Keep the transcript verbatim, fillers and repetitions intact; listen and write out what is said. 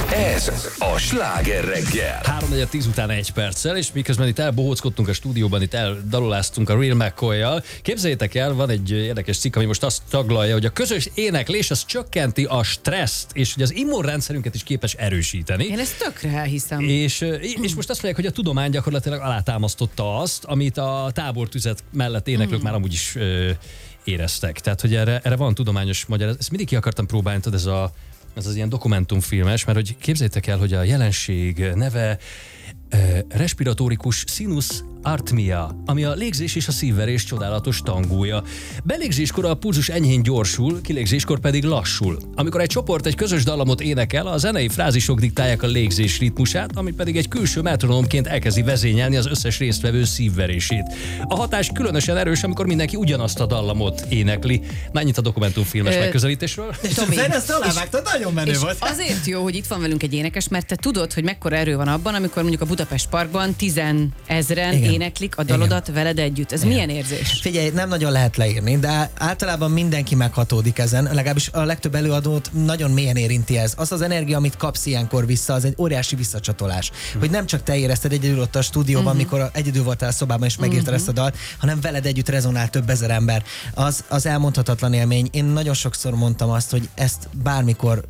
Ez a Sláger reggel. három negyven tíz után egy perccel, és miközben itt elbohóckodtunk a stúdióban, itt eldaloláztunk a Real McCoy-jal. Képzeljétek el, van egy érdekes cikk, ami most azt taglalja, hogy a közös éneklés az csökkenti a stresszt, és hogy az immunrendszerünket is képes erősíteni. Én ezt tökre elhiszem. És, és most azt mondják, hogy a tudomány gyakorlatilag alátámasztotta azt, amit a tábortüzet mellett éneklők mm. már amúgy is ö, éreztek. Tehát, hogy erre, erre van tudományos magyarázat. Ezt mindig ki akartam próbálni, tudod, ez a Ez az ilyen dokumentumfilmes, mert hogy képzeljétek el, hogy a jelenség neve e, respiratórikus sinus arrhythmia, ami a légzés és a szívverés csodálatos tangója. Belégzéskor a pulzus enyhén gyorsul, kilégzéskor pedig lassul. Amikor egy csoport egy közös dallamot énekel, a zenei frázisok diktálják a légzés ritmusát, ami pedig egy külső metronómként elkezdi vezényelni az összes résztvevő szívverését. A hatás különösen erős, amikor mindenki ugyanazt a dallamot énekli. Na, ennyit a dokumentumfilmes Ö, megközelítésről. Tomi, ezt alávágtad, nagyon menő és volt. azért jó, hogy itt van velünk egy énekes, mert te tudod, hogy mekkora erő van abban, amikor mondjuk a Budapest Parkban tizenezren Igen. éneklik a dalodat Igen. veled együtt. Ez Igen. milyen érzés? Figyelj, nem nagyon lehet leírni, de általában mindenki meghatódik ezen, legalábbis a legtöbb előadót nagyon mélyen érinti ez. Az az energia, amit kapsz ilyenkor vissza, az egy óriási visszacsatolás. Hm. Hogy nem csak te érezted egyedül ott a stúdióban, uh-huh. mikor egyedül voltál a szobában és megírtad uh-huh. ezt a dalt, hanem veled együtt rezonál több ezer ember. Az, az elmondhatatlan élmény. Én nagyon sokszor mondtam azt, hogy ezt bármikor